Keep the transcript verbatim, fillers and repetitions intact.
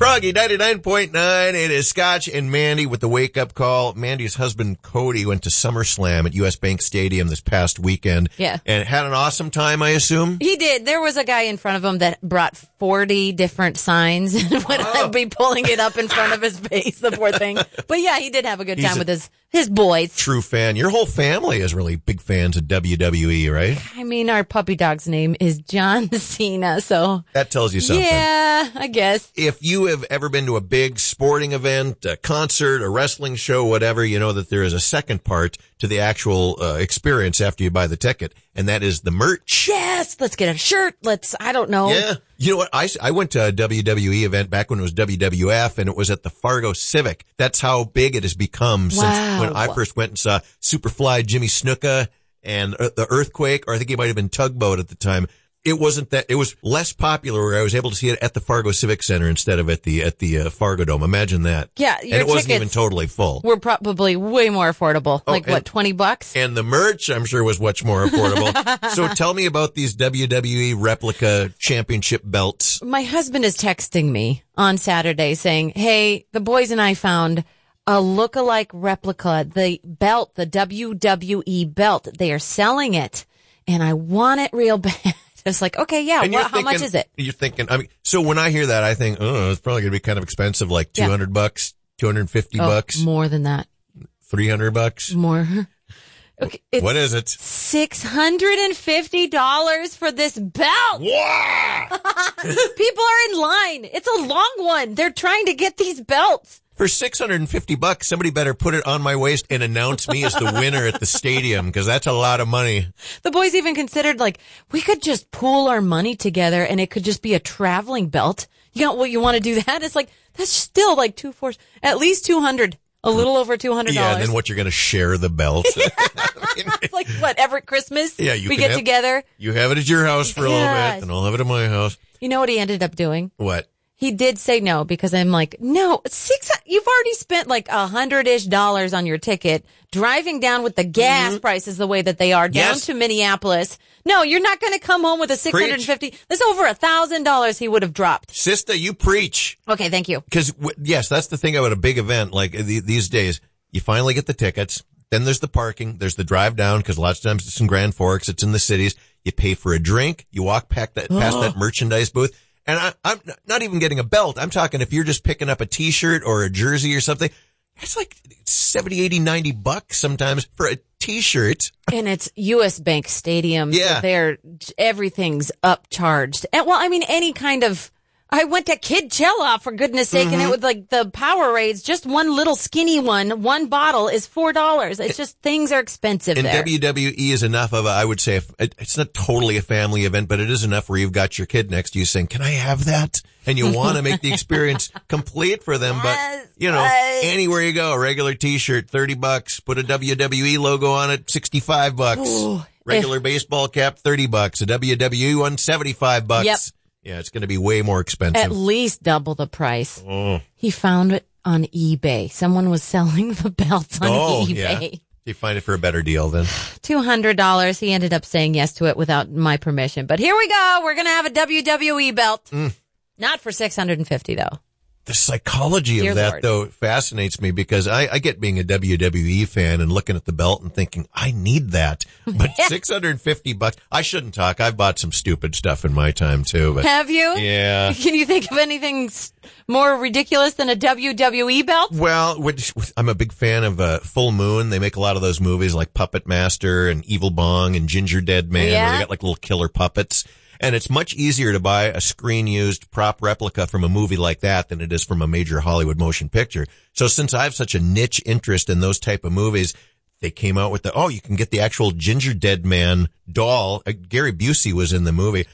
Froggy ninety-nine point nine. It is Scotch and Mandy with the wake-up call. Mandy's husband, Cody, went to SummerSlam at U S Bank Stadium this past weekend. Yeah. And had an awesome time, I assume? He did. There was a guy in front of him that brought forty different signs and would oh. be pulling it up in front of his face, the poor thing. But yeah, he did have a good time He's with his, his boys. True fan. Your whole family is really big fans of W W E, right? I mean, our puppy dog's name is John Cena, so. That tells you something. Yeah, I guess. If you have ever been to a big sporting event, a concert, a wrestling show, whatever, you know that there is a second part to the actual uh, experience after you buy the ticket, and that is the merch. Yes, let's get a shirt. Let's, I don't know. Yeah. You know what? I, I went to a W W E event back when it was W W F, and it was at the Fargo Civic. That's how big it has become since wow. when I first went and saw Superfly Jimmy Snuka and uh, the Earthquake, or I think he might have been Tugboat at the time. It wasn't that, it was less popular where I was able to see it at the Fargo Civic Center instead of at the, at the uh, Fargo Dome. Imagine that. Yeah. And it wasn't even totally full. Were probably way more affordable. Oh, like and, what, twenty bucks? And the merch, I'm sure, was much more affordable. So tell me about these W W E replica championship belts. My husband is texting me on Saturday saying, hey, the boys and I found a look-alike replica, the belt, the W W E belt. They are selling it and I want it real bad. It's like, okay, yeah, what, thinking, how much is it? You're thinking, I mean, so when I hear that, I think, oh, it's probably going to be kind of expensive, like two hundred yeah. bucks, two hundred fifty oh, bucks. More than that. three hundred bucks. More. Okay, it's what is it? six hundred fifty dollars for this belt. Wow. People are in line. It's a long one. They're trying to get these belts. For six hundred fifty bucks, somebody better put it on my waist and announce me as the winner at the stadium, because that's a lot of money. The boys even considered, like, we could just pool our money together and it could just be a traveling belt. You know, well, you want to do that? It's like, that's still like two, four, at least two hundred, a little over two hundred dollars. Yeah, and then what, you're going to share the belt? Yeah. It's like, what, every Christmas? Yeah, you we get have, together. You have it at your house for a yes. little bit, and I'll have it at my house. You know what he ended up doing? What? He did say no, because I'm like, no, six, you've already spent like a hundred-ish dollars on your ticket, driving down with the gas mm-hmm. prices the way that they are, down yes. to Minneapolis. No, you're not going to come home with a six hundred fifty dollars. That's over a thousand dollars he would have dropped. Sister, you preach. Okay, thank you. Because, w- yes, that's the thing about a big event like th- these days. You finally get the tickets. Then there's the parking. There's the drive down, because lots of times it's in Grand Forks. It's in the cities. You pay for a drink. You walk past that, past that merchandise booth. And I, I'm not even getting a belt. I'm talking if you're just picking up a T-shirt or a jersey or something, it's like seventy, eighty, ninety bucks sometimes for a T-shirt. And it's U S Bank Stadium. Yeah. So they're, everything's upcharged. And, well, I mean, any kind of, I went to Kidchella, for goodness sake, mm-hmm. and it was like the Powerades, just one little skinny one, one bottle is four dollars. It's just, things are expensive and there. W W E is enough of a, I would say, it's not totally a family event, but it is enough where you've got your kid next to you saying, can I have that? And you want to make the experience complete for them, yes, but, you know, yes. anywhere you go, a regular T-shirt, thirty bucks, put a W W E logo on it, sixty-five bucks. Ooh, regular if, baseball cap, thirty bucks. A W W E one, seventy-five bucks. Yep. Yeah, it's going to be way more expensive. At least double the price. Oh. He found it on eBay. Someone was selling the belts on oh, eBay. Yeah. You find it for a better deal then. two hundred dollars. He ended up saying yes to it without my permission. But here we go. We're going to have a W W E belt. Mm. Not for six hundred fifty dollars, though. The psychology Dear of that, Lord. though, fascinates me, because I, I get being a W W E fan and looking at the belt and thinking, I need that. But six hundred fifty bucks, I shouldn't talk. I've bought some stupid stuff in my time, too. But have you? Yeah. Can you think of anything more ridiculous than a W W E belt? Well, which, I'm a big fan of uh, Full Moon. They make a lot of those movies like Puppet Master and Evil Bong and Ginger Dead Man, yeah. where they got like little killer puppets. And it's much easier to buy a screen-used prop replica from a movie like that than it is from a major Hollywood motion picture. So since I have such a niche interest in those type of movies, they came out with the, oh, you can get the actual Ginger Dead Man doll. Uh, Gary Busey was in the movie.